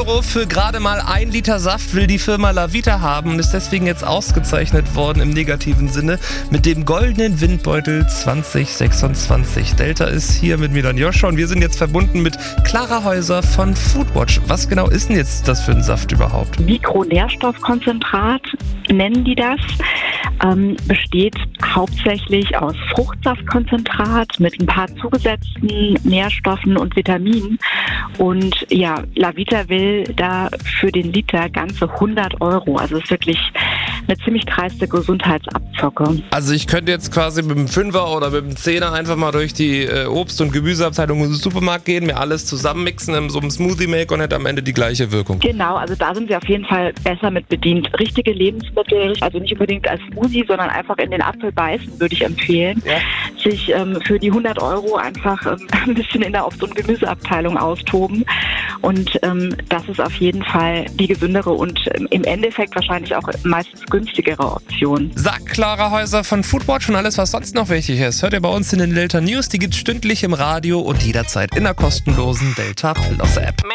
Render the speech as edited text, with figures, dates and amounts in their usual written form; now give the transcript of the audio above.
Euro für gerade mal 1 Liter Saft will die Firma Lavita haben und ist deswegen jetzt ausgezeichnet worden im negativen Sinne mit dem goldenen Windbeutel 2026. Delta ist hier mit mir dann Joscha und wir sind jetzt verbunden mit Clara Häuser von Foodwatch. Was genau ist denn jetzt das für ein Saft überhaupt? Mikronährstoffkonzentrat nennen die das. Besteht hauptsächlich aus Fruchtsaftkonzentrat mit ein paar zugesetzten Nährstoffen und Vitaminen. Und ja, Lavita will da für den Liter ganze 100 Euro. Also es ist wirklich eine ziemlich dreiste Gesundheitsabzocke. Also ich könnte jetzt quasi mit dem 5er oder mit dem 10er einfach mal durch die Obst- und Gemüseabteilung im Supermarkt gehen, mir alles zusammenmixen in so einem Smoothie-Make und hätte am Ende die gleiche Wirkung. Genau, also da sind sie auf jeden Fall besser mit bedient. Richtige Lebensmittel, also nicht unbedingt als Smoothie, sondern einfach in den Apfel beißen, würde ich empfehlen. Ja. Sich für die 100 Euro einfach ein bisschen in der Obst- und Gemüseabteilung austoben. Und das ist auf jeden Fall die gesündere und im Endeffekt wahrscheinlich auch meistens günstigere Option. Sagt Clara Häuser von Foodwatch und alles, was sonst noch wichtig ist, hört ihr bei uns in den Delta News. Die gibt's stündlich im Radio und jederzeit in der kostenlosen Delta Plus App.